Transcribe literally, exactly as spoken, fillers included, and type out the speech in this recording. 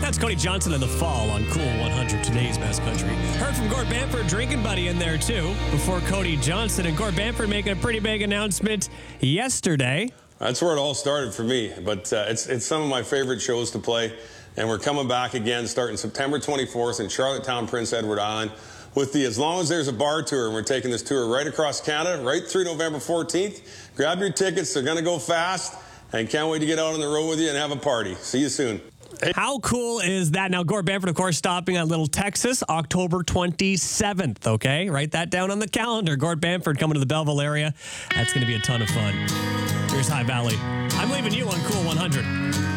That's Cody Johnson in the fall on Cool one hundred, today's best country. Heard from Gord Bamford, drinking buddy in there too, before Cody Johnson. And Gord Bamford making a pretty big announcement yesterday. That's where it all started for me, but uh, it's, it's some of my favorite shows to play. And we're coming back again starting September twenty-fourth in Charlottetown, Prince Edward Island with the As Long as There's a Bar tour. And we're taking this tour right across Canada, right through November fourteenth. Grab your tickets. They're going to go fast. And can't wait to get out on the road with you and have a party. See you soon. How cool is that? Now, Gord Bamford, of course, stopping at Little Texas, October twenty-seventh, okay? Write that down on the calendar. Gord Bamford coming to the Belleville area. That's going to be a ton of fun. Here's High Valley. I'm leaving you on Cool one hundred.